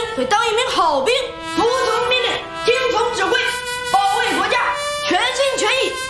会当一名好兵，服从命令，听从指挥，保卫国家，全心全意。